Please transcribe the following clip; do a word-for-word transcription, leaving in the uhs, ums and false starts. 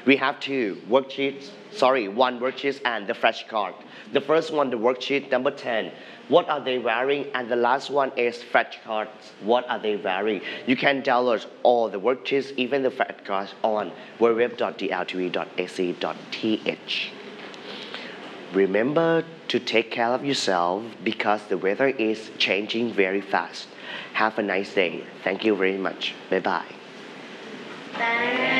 We have two worksheets, sorry, one worksheet and the flashcard. The first one, the worksheet number ten. What are they wearing? And the last one is flashcards. What are they wearing? You can download all the worksheets, even the flashcards on w w w dot d l t v dot a c dot t h. Remember to take care of yourself because the weather is changing very fast. Have a nice day. Thank you very much. Bye bye.